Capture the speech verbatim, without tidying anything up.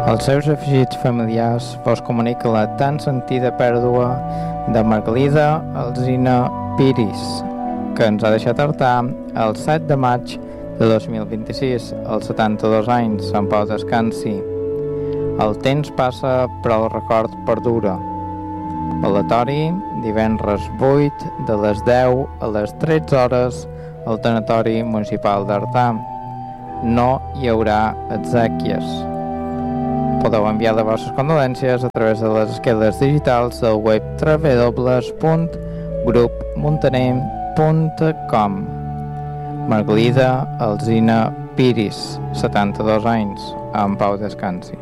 Els seus afegits familiars vos comunica la tan sentida pèrdua de Margalida Alsina Piris, que ens ha deixat heretar el set de maig de dos mil vint-i-sis, als setanta-dos anys. En pau descansi. El temps passa, però el record perdura. Velatori, divendres vuit, de les deu a les tretze hores, al tanatori municipal d'Artà. No hi haurà exèquies. Podeu enviar les vostres condolències a través de les esqueles digitals del web w w w punt grup muntaner punt com. Margalida Alsina Piris, setanta-dos anys, en pau descansi.